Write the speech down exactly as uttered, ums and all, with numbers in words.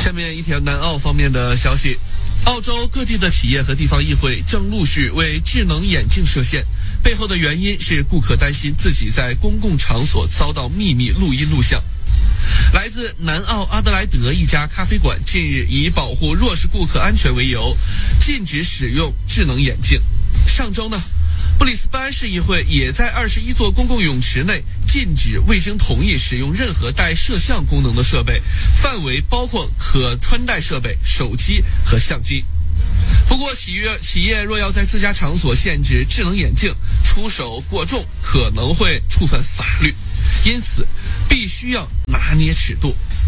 下面一条南澳方面的消息，澳洲各地的企业和地方议会正陆续为智能眼镜设限，背后的原因是顾客担心自己在公共场所遭到秘密录音录像。来自南澳阿德莱德一家咖啡馆近日以保护弱势顾客安全为由，禁止使用智能眼镜。上周呢，布里斯班市议会也在二十一座公共泳池内禁止未经同意使用任何带摄像功能的设备，范围包括可穿戴设备、手机和相机。不过企业企业若要在自家场所限制智能眼镜，出手过重可能会触犯法律，因此必须要拿捏尺度。